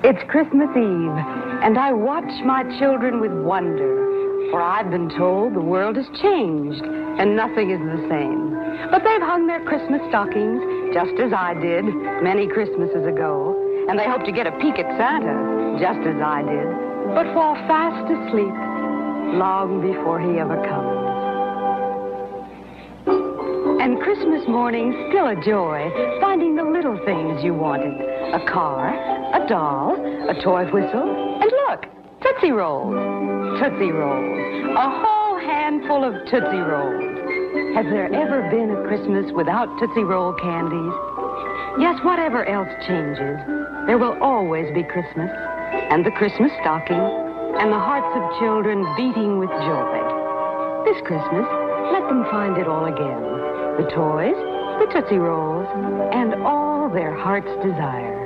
It's Christmas Eve, and I watch my children with wonder, for I've been told the world has changed, and nothing is the same. But they've hung their Christmas stockings, just as I did many Christmases ago, and they hope to get a peek at Santa, just as I did, but fall fast asleep long before he ever comes. And Christmas morning's still a joy, finding the little things you wanted. A car, a doll, a toy whistle, and look, Tootsie Rolls. Tootsie Rolls. A whole handful of Tootsie Rolls. Has there ever been a Christmas without Tootsie Roll candies? Yes, whatever else changes, there will always be Christmas, and the Christmas stocking, and the hearts of children beating with joy. This Christmas, let them find it all again. The toys, the Tootsie Rolls, and all their heart's desire.